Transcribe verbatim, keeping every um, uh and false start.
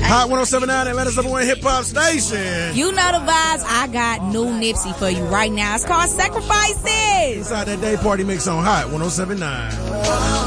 Hot one oh seven point nine, Atlanta's number one hip hop station. You know the vibes. I got new Nipsey for you right now. It's called Sacrifices. Inside that day party mix on Hot one oh seven point nine.